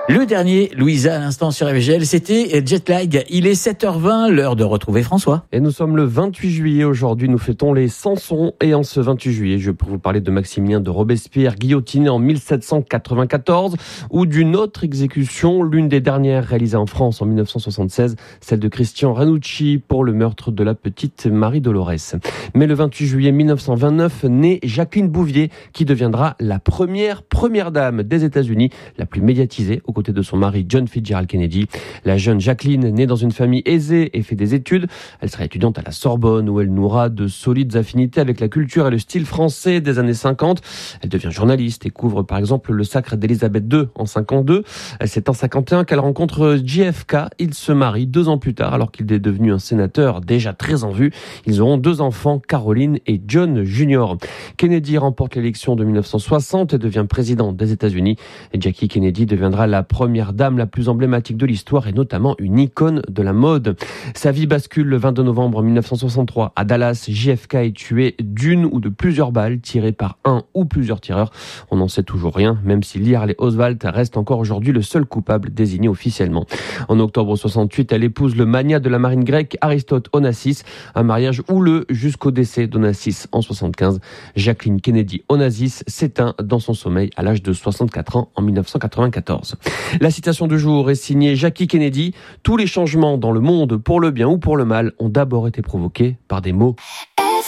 Le dernier, Louisa, à l'instant sur RVGL, c'était Jetlag. Il est 7h20, l'heure de retrouver François. Et nous sommes le 28 juillet aujourd'hui, nous fêtons les Samsons. Et en ce 28 juillet, je vais vous parler de Maximilien de Robespierre, guillotiné en 1794, ou d'une autre exécution, l'une des dernières réalisées en France en 1976, celle de Christian Ranucci pour le meurtre de la petite Marie-Dolores. Mais le 28 juillet 1929, naît Jacqueline Bouvier, qui deviendra la première dame des États-Unis, la plus médiatisée, aux côtés de son mari John Fitzgerald Kennedy. La jeune Jacqueline, née dans une famille aisée et fait des études. Elle sera étudiante à la Sorbonne où elle nouera de solides affinités avec la culture et le style français des années 50. Elle devient journaliste et couvre par exemple le sacre d'Élisabeth II en 52. C'est en 51 qu'elle rencontre JFK. Ils se marient 2 ans plus tard alors qu'il est devenu un sénateur déjà très en vue. Ils auront 2 enfants, Caroline et John Jr. Kennedy remporte l'élection de 1960 et devient président des États-Unis. Et Jackie Kennedy deviendra la première dame la plus emblématique de l'histoire et notamment une icône de la mode. Sa vie bascule le 22 novembre 1963. À Dallas, JFK est tué d'une ou de plusieurs balles tirées par un ou plusieurs tireurs. On n'en sait toujours rien, même si Lee Harvey Oswald reste encore aujourd'hui le seul coupable désigné officiellement. En octobre 68, elle épouse le magnat de la marine grecque Aristote Onassis, un mariage houleux jusqu'au décès d'Onassis en 75. Jacqueline Kennedy Onassis s'éteint dans son sommeil à l'âge de 64 ans en 1994. La citation du jour est signée Jackie Kennedy. Tous les changements dans le monde, pour le bien ou pour le mal, ont d'abord été provoqués par des mots.